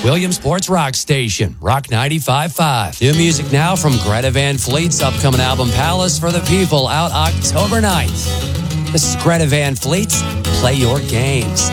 Williamsport's rock station, Rock 95.5. New music now from Greta Van Fleet's upcoming album Palace for the People, out October 9th. This is Greta Van Fleet's Play Your Games.